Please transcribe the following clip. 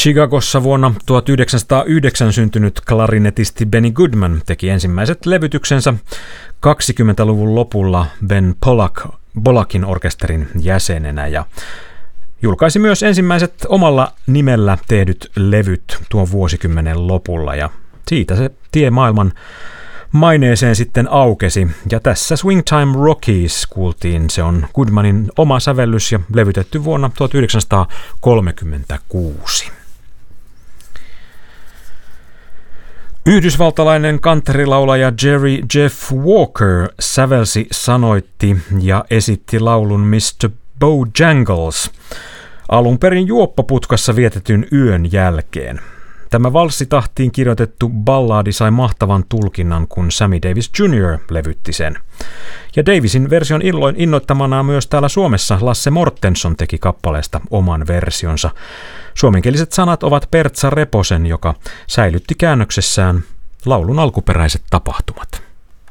Chicagossa vuonna 1909 syntynyt klarinetisti Benny Goodman teki ensimmäiset levytyksensä 20-luvun lopulla Ben Pollackin orkesterin jäsenenä ja julkaisi myös ensimmäiset omalla nimellä tehdyt levyt tuon vuosikymmenen lopulla ja siitä se tie maailman maineeseen sitten aukesi. Ja tässä Swingtime Rockies kuultiin, se on Goodmanin oma sävellys ja levytetty vuonna 1936. Yhdysvaltalainen countrylaulaja Jerry Jeff Walker sävelsi, sanoitti ja esitti laulun Mr. Bojangles alun perin juoppoputkassa vietetyn yön jälkeen. Tämä valssitahtiin kirjoitettu ballaadi sai mahtavan tulkinnan, kun Sammy Davis Jr. levytti sen. Ja Davisin version innoittamana myös täällä Suomessa Lasse Mortenson teki kappaleesta oman versionsa. Suomenkieliset sanat ovat Pertsa Reposen, joka säilytti käännöksessään laulun alkuperäiset tapahtumat.